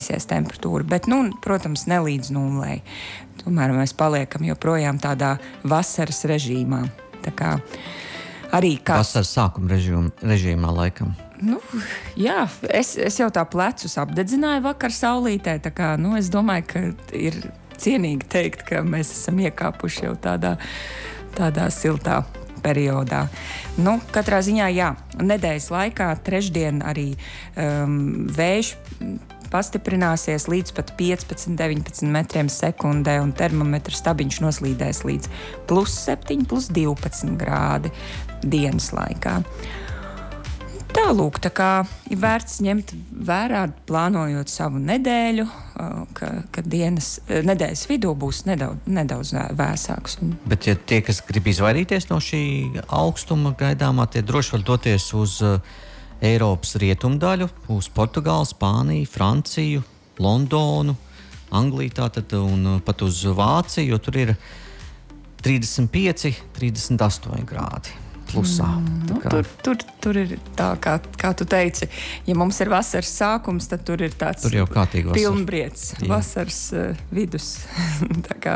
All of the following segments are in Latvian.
kritīsies temperatūra, bet, protams, ne līdz nulei. Tomēr mēs paliekam joprojām tādā vasaras režīmā. Tā kā arī vasaras sākuma režīmā laikam. Jā, es jau tā plecus apdedzināju vakar saulītē, tā kā, es domāju, ka ir cienīgi teikt, ka mēs esam iekāpuši jau tādā siltā periodā. Katrā ziņā, jā, nedēļas laikā trešdien arī vējš pastiprināsies līdz pat 15-19 metriem sekundē, un termometra stabiņš noslīdēs līdz +7, +12 grādi dienas laikā. Tālūk, tā kā ir vērts ņemt vērā, plānojot savu nedēļu, ka nedēļas vidū būs nedaudz vēsāks. Bet ja tie, kas grib izvairīties no šī augstuma gaidāmā, tie droši var doties uz Eiropas rietumdaļu, uz Portugāli, Spāniju, Franciju, Londonu, Angliju tātad, un pat uz Vāciju, jo tur ir 35, 38 grādi. Plusā. Tur ir tā, kā tu teici, ja mums ir vasaras sākums, tad tur ir tāds pilnbriets, vasaras vidus. Tā kā,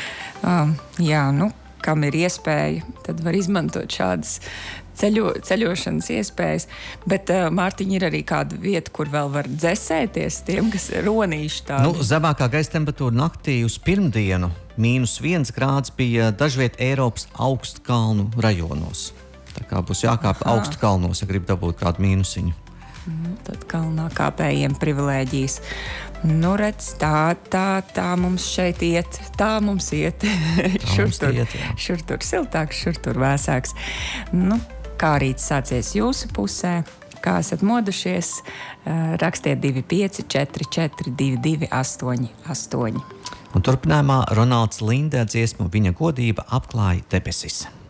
kam ir iespēja, tad var izmantot šādas ceļošanas iespējas. Bet, Mārtiņ, ir arī kāda vieta, kur vēl var dzesēties tiem, kas ir ronīši tādi. Zemākā gaisa temperatūra naktī uz pirmdienu -1 grāds bija dažviet Eiropas augstkalnu rajonos. Tā kā būs jākāp augstu kalnos, ja grib dabūt kādu mīnusiņu. Tad kalnā kāpējiem privilēģijas. Redz, tā mums šeit iet, tā mums iet. Šur tur siltāks, šur tur vēsāks. Kā rīts sācies jūsu pusē? Kā esat modušies? Rakstiet 25 44 22 88. Un turpinājumā Ronalds Lindē dziesmu Viņa godība apklāja debesis.